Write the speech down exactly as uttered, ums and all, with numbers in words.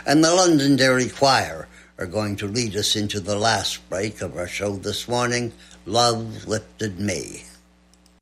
and the Londonderry Choir are going to lead us into the last break of our show this morning, Love Lifted Me.